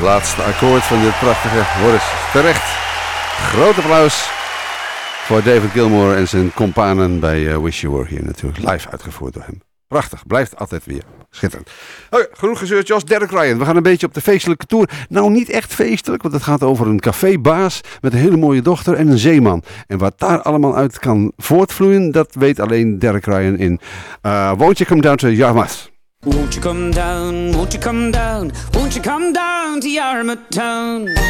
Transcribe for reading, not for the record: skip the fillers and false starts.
laatste akkoord van dit prachtige, hoor eens, terecht. Groot applaus voor David Gilmour en zijn companen bij Wish You Were Here natuurlijk. Live uitgevoerd door hem. Prachtig, blijft altijd weer schitterend. Oké, genoeg gezeurd, Jos. Derek Ryan. We gaan een beetje op de feestelijke tour. Nou, niet echt feestelijk, want het gaat over een cafébaas met een hele mooie dochter en een zeeman. En wat daar allemaal uit kan voortvloeien, dat weet alleen Derek Ryan in Won't You Come Down to Yarmouth. Won't you come down, won't you come down, won't you come down to Yarmouth town?